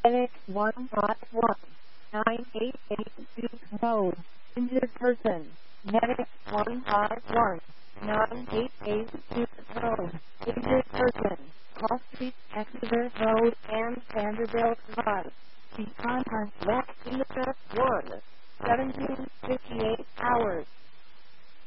Medic 151 988 Duke Road. Injured person. Medic 151 988 Duke Road. Injured person. Cross Street, Exeter Road, and Vanderbilt Drive. The time has left in the past 1:17:58 hours.